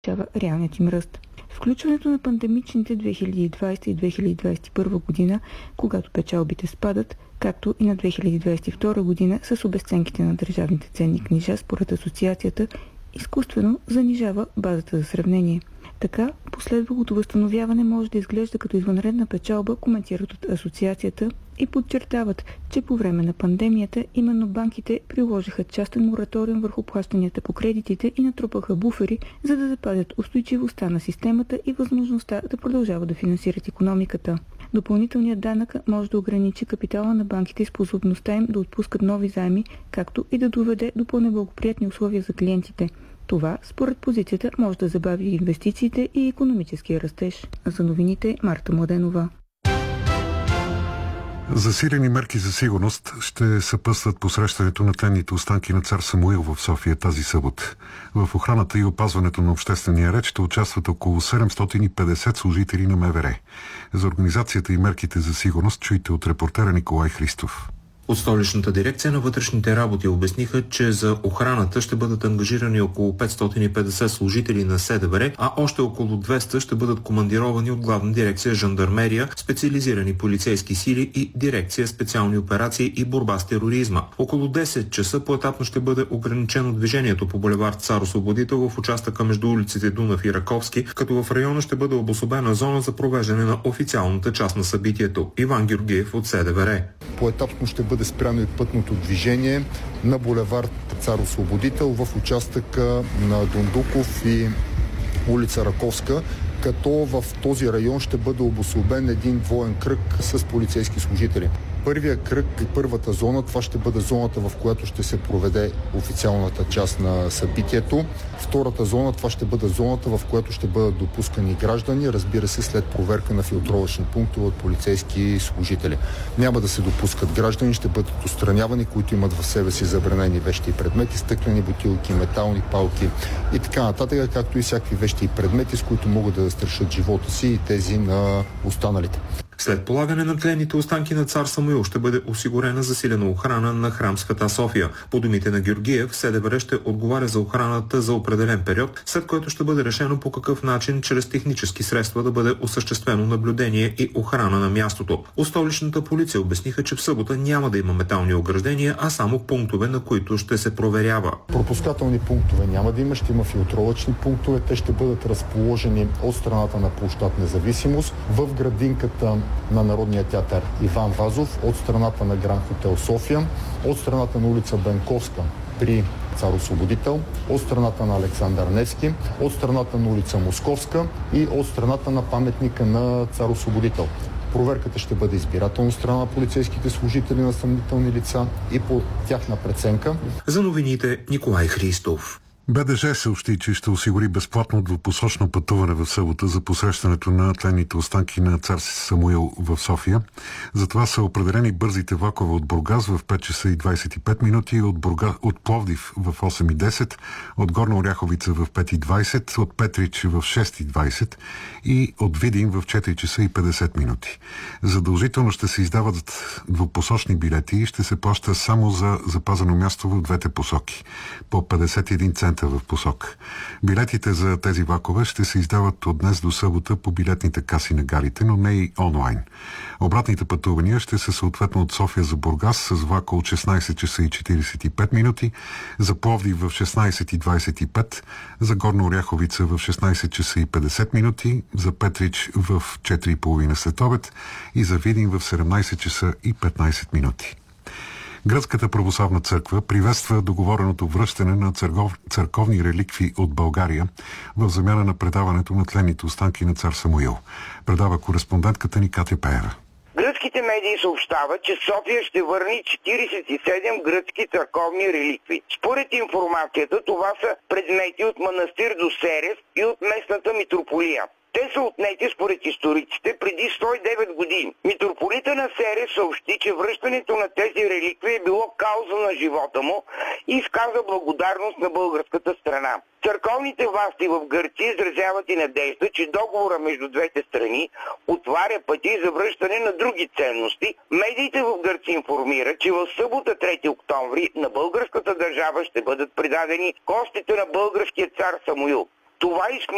реалният им ръст. Включването на пандемичните 2020 и 2021 година, когато печалбите спадат, както и на 2022 година с обезценките на държавните ценни книжа, според асоциацията, изкуствено занижава базата за сравнение. Така, последвалото възстановяване може да изглежда като извънредна печалба, коментират от асоциацията и подчертават, че по време на пандемията именно банките приложиха частен мораториум върху плащанията по кредитите и натрупаха буфери, за да запазят устойчивостта на системата и възможността да продължават да финансират икономиката. Допълнителният данък може да ограничи капитала на банките и способността им да отпускат нови заеми, както и да доведе до по-неблагоприятни условия за клиентите. Това, според позицията, може да забави инвестициите и икономическия растеж. За новините Марта Младенова. Засилени мерки за сигурност ще съпътстват посрещането на тленните останки на цар Самуил в София тази събота. В охраната и опазването на обществения ред ще участват около 750 служители на МВР. За организацията и мерките за сигурност чуйте от репортера Николай Христов. От Столичната дирекция на вътрешните работи обясниха, че за охраната ще бъдат ангажирани около 550 служители на СДВР, а още около 200 ще бъдат командировани от Главна дирекция Жандармерия, специализирани полицейски сили и дирекция специални операции и борба с тероризма. Около 10 часа поетапно ще бъде ограничено движението по булевард Цар Освободител в участъка между улиците Дунав и Раковски, като в района ще бъде обособена зона за провеждане на официалната част на събитието. Иван Георгиев от СДВР. Поетапно ще бъде спряно и пътното движение на булевард Цар Освободител в участъка на Дондуков и улица Раковска, като в този район ще бъде обособен един двоен кръг с полицейски служители. Първия кръг и първата зона, това ще бъде зоната, в която ще се проведе официалната част на събитието. Втората зона, това ще бъде зоната, в която ще бъдат допускани граждани, разбира се, след проверка на филтровъчни пунктове от полицейски служители. Няма да се допускат граждани, ще бъдат отстранявани, които имат в себе си забранени вещи и предмети, стъклени бутилки, метални палки и така нататък, както и всякакви вещи и предмети, с които могат да застрашат живота си и тези на останалите. След полагане на тленните останки на цар Самуил ще бъде осигурена засилена охрана на храм Света София. По думите на Георгиев, СДВР ще отговаря за охраната за определен период, след което ще бъде решено по какъв начин чрез технически средства да бъде осъществено наблюдение и охрана на мястото. От Столичната полиция обясниха, че в събота няма да има метални ограждения, а само пунктове, на които ще се проверява. Пропускателни пунктове няма да има, ще има филтровъчни пунктове. Те ще бъдат разположени от страната на площад Независимост в градинката на Народния театър Иван Вазов, от страната на Гранд Хотел София, от страната на улица Бенковска при Цар Освободител, от страната на Александър Невски, от страната на улица Московска и от страната на паметника на Цар Освободител. Проверката ще бъде избирателно страна на полицейските служители на съмнителни лица и по тяхна преценка. За новините Николай Христов. БДЖ съобщи, че ще осигури безплатно двупосочно пътуване в събота за посрещането на тленните останки на цар Самуил в София. Затова са определени бързите влакове от Бургас в 5 часа и 25 минути, от Пловдив в 8 и 10, от Горна Оряховица в 5 и 20, от Петрич в 6 и 20 и от Видин в 4 часа и 50 минути. Задължително ще се издават двупосочни билети и ще се плаща само за запазено място в двете посоки, по 51 цента в посока. Билетите за тези влакове ще се издават от днес до събота по билетните каси на гарите, но не и онлайн. Обратните пътувания ще са съответно от София за Бургас с влака от 16 часа и 45 минути, за Пловдив в 16 и 25, за Горна Оряховица в 16 часа и 50 минути, за Петрич в 4:30 след обед и за Видин в 17 часа и 15 минути. Гръцката православна църква приветства договореното връщане на църковни реликви от България в замяна на предаването на тленните останки на цар Самуил. Предава кореспондентката ни Катя Пеева. Гръцките медии съобщават, че София ще върне 47 гръцки църковни реликви. Според информацията, това са предмети от манастир до Серес и от местната митрополия. Те са отнети според историците преди 109 години. Митрополита на Серес съобщи, че връщането на тези реликви е било кауза на живота му и изказа благодарност на българската страна. Църковните власти в Гърция изразяват и надежда, че договора между двете страни отваря пъти за връщане на други ценности. Медиите в Гърция информират, че в събота 3 октомври на българската държава ще бъдат предадени костите на българския цар Самуил. Това